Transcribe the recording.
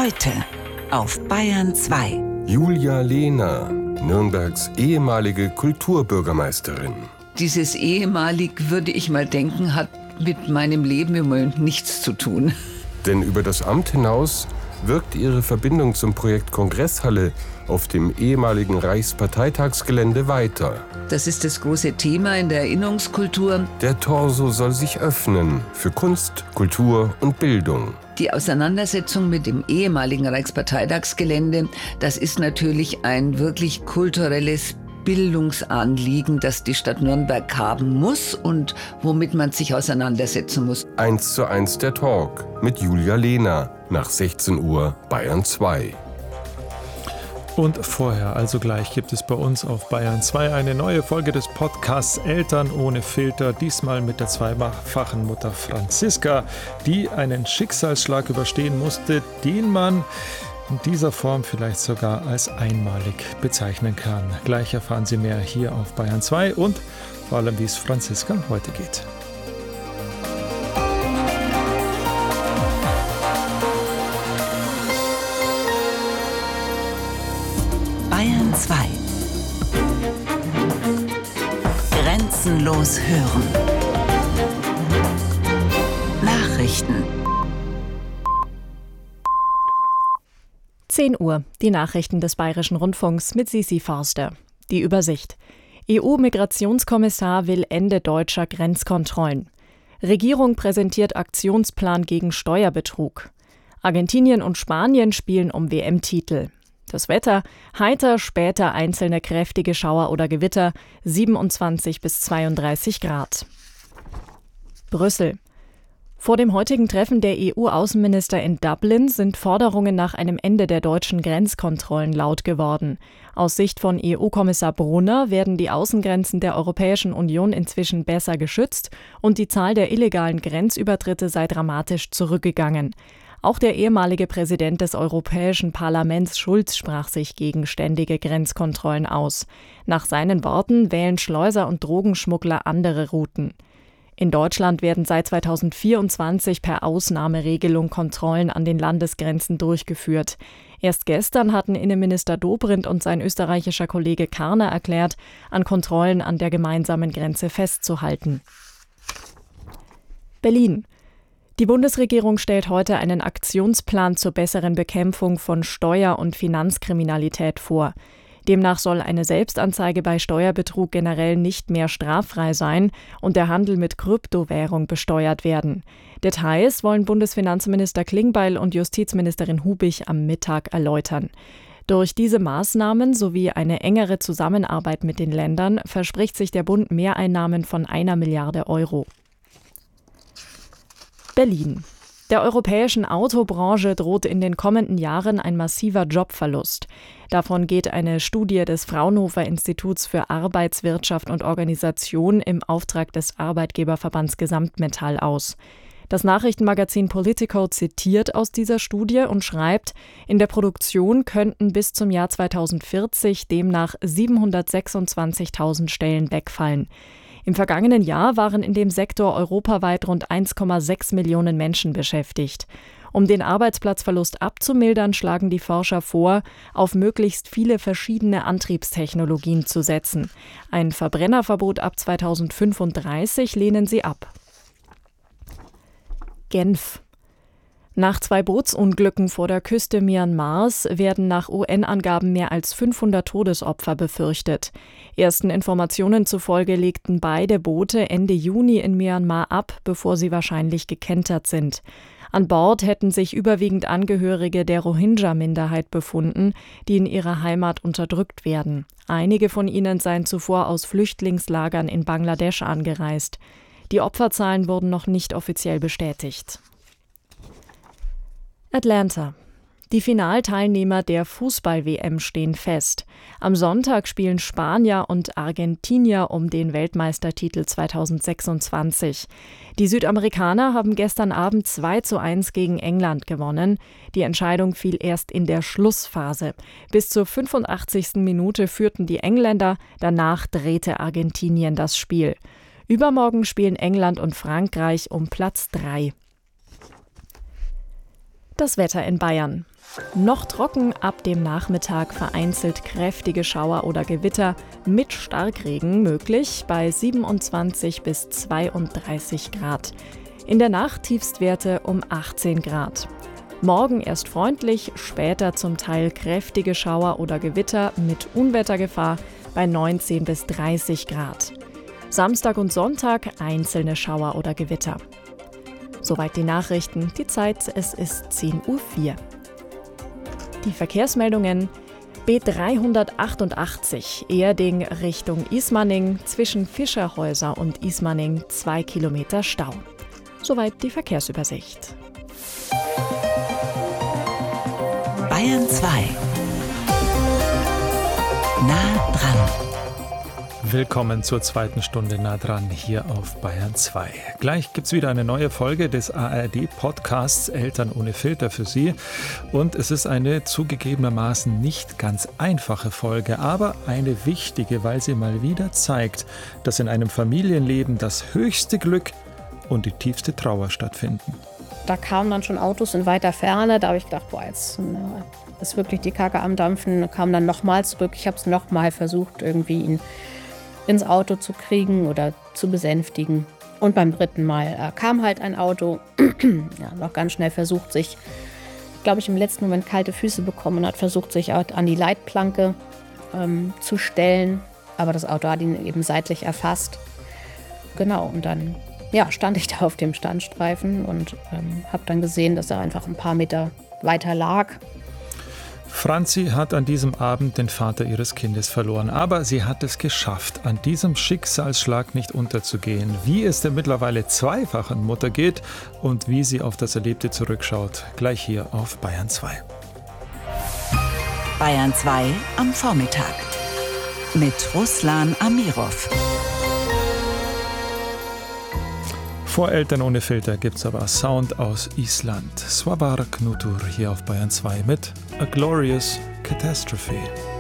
Heute auf Bayern 2. Julia Lehner, Nürnbergs ehemalige Kulturbürgermeisterin. Dieses ehemalig, würde ich mal denken, hat mit meinem Leben im Moment nichts zu tun. Denn über das Amt hinaus wirkt ihre Verbindung zum Projekt Kongresshalle auf dem ehemaligen Reichsparteitagsgelände weiter. Das ist das große Thema in der Erinnerungskultur. Der Torso soll sich öffnen für Kunst, Kultur und Bildung. Die Auseinandersetzung mit dem ehemaligen Reichsparteitagsgelände, das ist natürlich ein wirklich kulturelles Bildungsanliegen, das die Stadt Nürnberg haben muss und womit man sich auseinandersetzen muss. 1:1 der Talk mit Julia Lehner nach 16 Uhr Bayern 2. Und vorher, also gleich, gibt es bei uns auf Bayern 2 eine neue Folge des Podcasts Eltern ohne Filter, diesmal mit der zweifachen Mutter Franziska, die einen Schicksalsschlag überstehen musste, den man in dieser Form vielleicht sogar als einmalig bezeichnen kann. Gleich erfahren Sie mehr hier auf Bayern 2 und vor allem, wie es Franziska heute geht. Bayern 2. Grenzenlos hören. Nachrichten. 10 Uhr, die Nachrichten des Bayerischen Rundfunks mit Sisi Forster. Die Übersicht. EU-Migrationskommissar will Ende deutscher Grenzkontrollen. Regierung präsentiert Aktionsplan gegen Steuerbetrug. Argentinien und Spanien spielen um WM-Titel. Das Wetter: heiter, später einzelne kräftige Schauer oder Gewitter, 27 bis 32 Grad. Brüssel. Vor dem heutigen Treffen der EU-Außenminister in Dublin sind Forderungen nach einem Ende der deutschen Grenzkontrollen laut geworden. Aus Sicht von EU-Kommissar Brunner werden die Außengrenzen der Europäischen Union inzwischen besser geschützt und die Zahl der illegalen Grenzübertritte sei dramatisch zurückgegangen. Auch der ehemalige Präsident des Europäischen Parlaments Schulz sprach sich gegen ständige Grenzkontrollen aus. Nach seinen Worten wählen Schleuser und Drogenschmuggler andere Routen. In Deutschland werden seit 2024 per Ausnahmeregelung Kontrollen an den Landesgrenzen durchgeführt. Erst gestern hatten Innenminister Dobrindt und sein österreichischer Kollege Karner erklärt, an Kontrollen an der gemeinsamen Grenze festzuhalten. Berlin. Die Bundesregierung stellt heute einen Aktionsplan zur besseren Bekämpfung von Steuer- und Finanzkriminalität vor. Demnach soll eine Selbstanzeige bei Steuerbetrug generell nicht mehr straffrei sein und der Handel mit Kryptowährung besteuert werden. Details wollen Bundesfinanzminister Klingbeil und Justizministerin Hubig am Mittag erläutern. Durch diese Maßnahmen sowie eine engere Zusammenarbeit mit den Ländern verspricht sich der Bund Mehreinnahmen von 1 Milliarde Euro. Berlin. Der europäischen Autobranche droht in den kommenden Jahren ein massiver Jobverlust. Davon geht eine Studie des Fraunhofer Instituts für Arbeitswirtschaft und Organisation im Auftrag des Arbeitgeberverbands Gesamtmetall aus. Das Nachrichtenmagazin Politico zitiert aus dieser Studie und schreibt, in der Produktion könnten bis zum Jahr 2040 demnach 726.000 Stellen wegfallen. Im vergangenen Jahr waren in dem Sektor europaweit rund 1,6 Millionen Menschen beschäftigt. Um den Arbeitsplatzverlust abzumildern, schlagen die Forscher vor, auf möglichst viele verschiedene Antriebstechnologien zu setzen. Ein Verbrennerverbot ab 2035 lehnen sie ab. Genf. Nach 2 Bootsunglücken vor der Küste Myanmars werden nach UN-Angaben mehr als 500 Todesopfer befürchtet. Ersten Informationen zufolge legten beide Boote Ende Juni in Myanmar ab, bevor sie wahrscheinlich gekentert sind. An Bord hätten sich überwiegend Angehörige der Rohingya-Minderheit befunden, die in ihrer Heimat unterdrückt werden. Einige von ihnen seien zuvor aus Flüchtlingslagern in Bangladesch angereist. Die Opferzahlen wurden noch nicht offiziell bestätigt. Atlanta. Die Finalteilnehmer der Fußball-WM stehen fest. Am Sonntag spielen Spanier und Argentinier um den Weltmeistertitel 2026. Die Südamerikaner haben gestern Abend 2:1 gegen England gewonnen. Die Entscheidung fiel erst in der Schlussphase. Bis zur 85. Minute führten die Engländer, danach drehte Argentinien das Spiel. Übermorgen spielen England und Frankreich um Platz 3. Das Wetter in Bayern. Noch trocken, ab dem Nachmittag vereinzelt kräftige Schauer oder Gewitter mit Starkregen möglich bei 27 bis 32 Grad. In der Nacht Tiefstwerte um 18 Grad. Morgen erst freundlich, später zum Teil kräftige Schauer oder Gewitter mit Unwettergefahr bei 19 bis 30 Grad. Samstag und Sonntag einzelne Schauer oder Gewitter. Soweit die Nachrichten. Die Zeit, es ist 10:04 Uhr. Die Verkehrsmeldungen: B388 Erding Richtung Ismaning, zwischen Fischerhäuser und Ismaning 2 Kilometer Stau. Soweit die Verkehrsübersicht. Bayern 2. Nah dran. Willkommen zur zweiten Stunde Nah dran hier auf Bayern 2. Gleich gibt es wieder eine neue Folge des ARD-Podcasts Eltern ohne Filter für Sie. Und es ist eine zugegebenermaßen nicht ganz einfache Folge, aber eine wichtige, weil sie mal wieder zeigt, dass in einem Familienleben das höchste Glück und die tiefste Trauer stattfinden. Da kamen dann schon Autos in weiter Ferne, da habe ich gedacht, boah, jetzt ist wirklich die Kacke am Dampfen. Kam dann nochmal zurück, ich habe es nochmal versucht, irgendwie ihn ins Auto zu kriegen oder zu besänftigen. Und beim dritten Mal kam halt ein Auto, noch ganz schnell versucht sich, glaube ich, im letzten Moment kalte Füße bekommen und hat versucht, sich an die Leitplanke zu stellen. Aber das Auto hat ihn eben seitlich erfasst. Genau, und dann stand ich da auf dem Standstreifen und habe dann gesehen, dass er einfach ein paar Meter weiter lag. Franzi hat an diesem Abend den Vater ihres Kindes verloren, aber sie hat es geschafft, an diesem Schicksalsschlag nicht unterzugehen. Wie es der mittlerweile zweifachen Mutter geht und wie sie auf das Erlebte zurückschaut, gleich hier auf Bayern 2. Bayern 2 am Vormittag mit Ruslan Amirov. Vor Eltern ohne Filter gibt's aber Sound aus Island. Svavar Knútur hier auf Bayern 2 mit A Glorious Catastrophe.